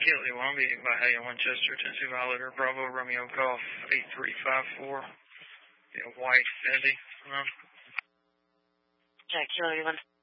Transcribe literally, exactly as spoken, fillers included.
Kelly Longby by Hay in Winchester, Tennessee Violator, Bravo, Romeo Golf, eight three five four. Yeah, White, Andy. Um, Jack, Kilo one.